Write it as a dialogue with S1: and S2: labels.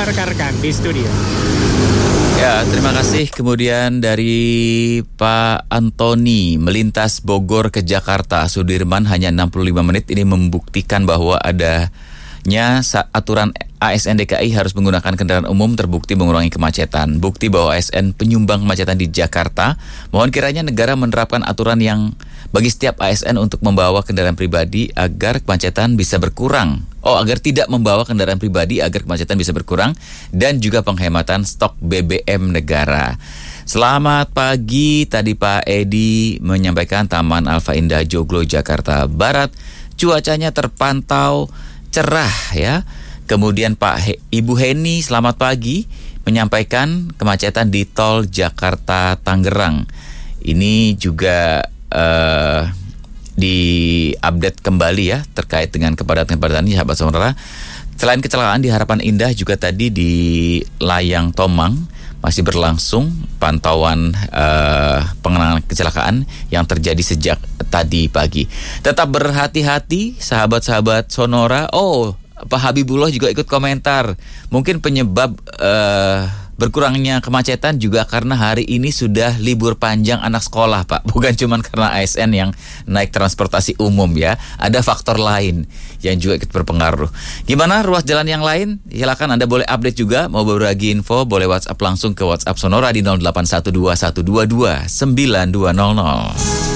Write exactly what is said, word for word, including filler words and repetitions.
S1: rekan-rekan di studio.
S2: Ya, terima kasih. Kemudian dari Pak Antoni, melintas Bogor ke Jakarta, Sudirman hanya enam puluh lima menit. Ini membuktikan bahwa adanya aturan A S N D K I harus menggunakan kendaraan umum terbukti mengurangi kemacetan. Bukti bahwa A S N penyumbang kemacetan di Jakarta. Mohon kiranya negara menerapkan aturan yang bagi setiap A S N untuk membawa kendaraan pribadi agar kemacetan bisa berkurang. Oh, agar tidak membawa kendaraan pribadi agar kemacetan bisa berkurang dan juga penghematan stok B B M negara. Selamat pagi, tadi Pak Edi menyampaikan Taman Alfa Indah Joglo Jakarta Barat cuacanya terpantau cerah ya. Kemudian Pak He, Ibu Heni selamat pagi menyampaikan kemacetan di tol Jakarta Tangerang. Ini juga uh, di-update kembali ya terkait dengan kepadatan-kepadatan ini, sahabat sonora. Selain kecelakaan di Harapan Indah, juga tadi di Layang Tomang masih berlangsung pantauan uh, pengenangan kecelakaan yang terjadi sejak tadi pagi. Tetap berhati-hati sahabat-sahabat sonora. Oh, Pak Habibullah juga ikut komentar. Mungkin penyebab uh, berkurangnya kemacetan juga karena hari ini sudah libur panjang anak sekolah, Pak. Bukan cuma karena A S N yang naik transportasi umum ya. Ada faktor lain yang juga ikut berpengaruh. Gimana ruas jalan yang lain? Silakan Anda boleh update juga. Mau berbagi info, boleh WhatsApp langsung ke WhatsApp Sonora di nol delapan satu dua satu dua dua sembilan dua nol nol.